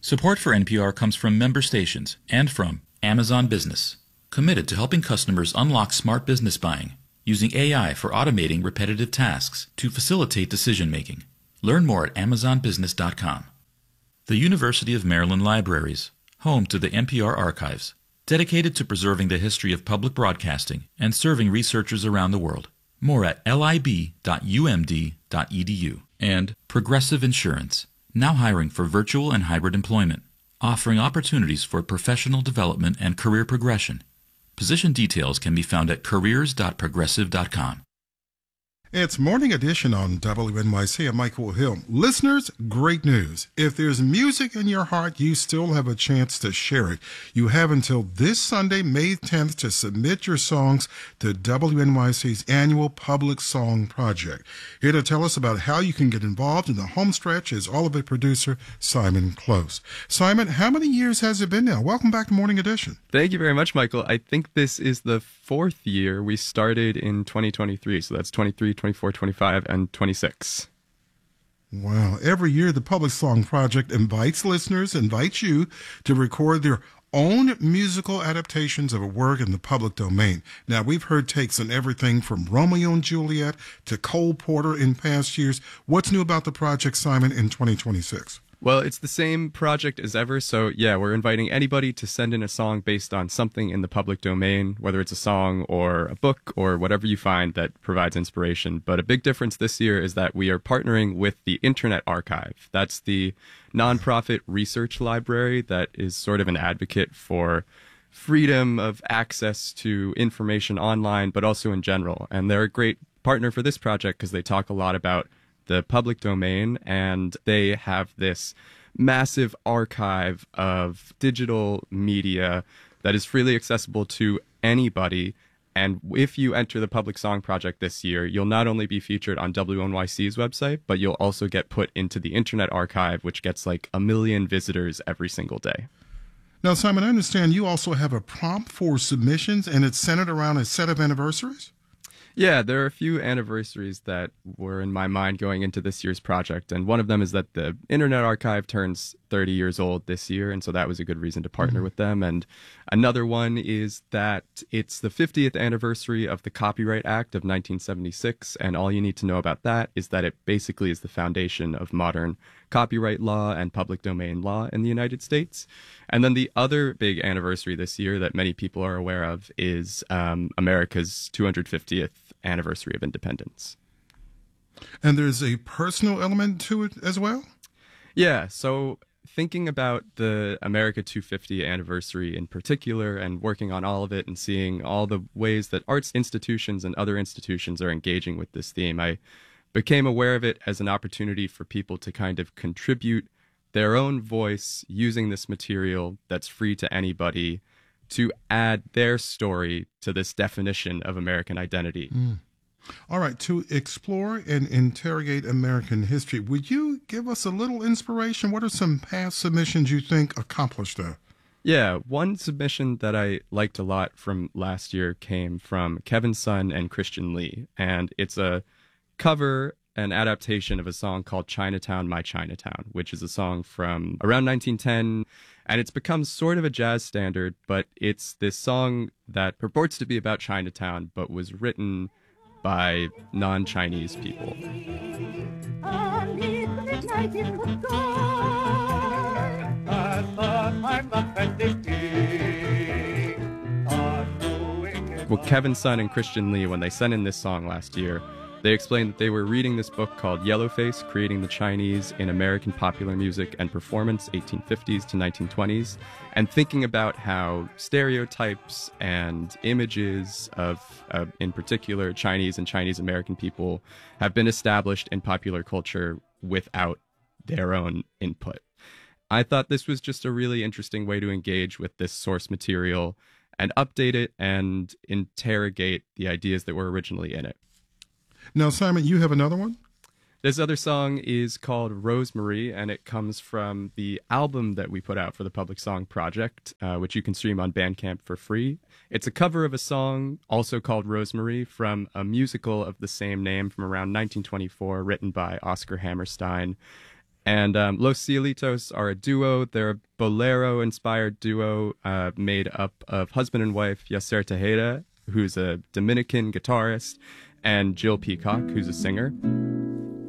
Support for NPR comes from member stations and from Amazon Business, committed to helping customers unlock smart business buying, using AI for automating repetitive tasks to facilitate decision-making. Learn more at amazonbusiness.com. The University of Maryland Libraries, home to the NPR archives, dedicated to preserving the history of public broadcasting and serving researchers around the world. More at lib.umd.edu. And Progressive Insurance, now hiring for virtual and hybrid employment, offering opportunities for professional development and career progression. Position details can be found at careers.progressive.com. It's Morning Edition on WNYC. I'm Michael Hill. Listeners, great news. If there's music in your heart, you still have a chance to share it. You have until this Sunday, May 10th, to submit your songs to WNYC's annual Public Song Project. Here to tell us about how you can get involved in the home stretch is All of It producer Simon Close. Simon, how many years has it been now? Welcome back to Morning Edition. Thank you very much, Michael. I think this is the fourth year. We started in 2023, so that's 23, 24, 25, and 26. Wow. Every year, the Public Song Project invites you to record their own musical adaptations of a work in the public domain. Now, we've heard takes on everything from Romeo and Juliet to Cole Porter in past years. What's new about the project, Simon, in 2026? Well, it's the same project as ever, so yeah, we're inviting anybody to send in a song based on something in the public domain, whether it's a song or a book or whatever you find that provides inspiration. But a big difference this year is that we are partnering with the Internet Archive. That's the nonprofit research library that is sort of an advocate for freedom of access to information online, but also in general. And they're a great partner for this project because they talk a lot about the public domain, and they have this massive archive of digital media that is freely accessible to anybody. And if you enter the Public Song Project this year, you'll not only be featured on WNYC's website, but you'll also get put into the Internet Archive, which gets like 1 million visitors every single day. Now, Simon, I understand you also have a prompt for submissions, and it's centered around a set of anniversaries? Yeah, there are a few anniversaries that were in my mind going into this year's project, and one of them is that the Internet Archive turns 30 years old this year, and so that was a good reason to partner with them. And another one is that it's the 50th anniversary of the Copyright Act of 1976, and all you need to know about that is that it basically is the foundation of modern copyright law and public domain law in the United States. And then the other big anniversary this year that many people are aware of is America's 250th anniversary of independence. And there's a personal element to it as well? Yeah, so thinking about the America 250 anniversary in particular and working on all of it and seeing all the ways that arts institutions and other institutions are engaging with this theme, I became aware of it as an opportunity for people to kind of contribute their own voice using this material that's free to anybody to add their story to this definition of American identity. All right, to explore and interrogate American history, would you give us a little inspiration? What are some past submissions you think accomplished that? Yeah, one submission that I liked a lot from last year came from Kevin Sun and Christian Lee, and it's a cover, an adaptation of a song called Chinatown, My Chinatown, which is a song from around 1910, and it's become sort of a jazz standard, but it's this song that purports to be about Chinatown, but was written by non-Chinese people. Well, Kevin Sun and Christian Lee, when they sent in this song last year, they explained that they were reading this book called Yellowface, Creating the Chinese in American Popular Music and Performance, 1850s to 1920s, and thinking about how stereotypes and images of, in particular, Chinese and Chinese American people have been established in popular culture without their own input. I thought this was just a really interesting way to engage with this source material and update it and interrogate the ideas that were originally in it. Now, Simon, you have another one? This other song is called Rosemary, and it comes from the album that we put out for the Public Song Project, which you can stream on Bandcamp for free. It's a cover of a song also called Rosemary from a musical of the same name from around 1924, written by Oscar Hammerstein. And Los Cielitos are a duo. They're a bolero-inspired duo made up of husband and wife Yacer Tejeda, who's a Dominican guitarist, and Jill Peacock, who's a singer.